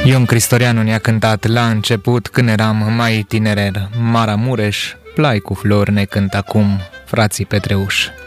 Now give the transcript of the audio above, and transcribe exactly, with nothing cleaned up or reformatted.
Ion Cristorianu ne-a cântat la început, când eram mai tinerer, Mara Mureș, Plai cu flori ne cântă acum frații Petreuș.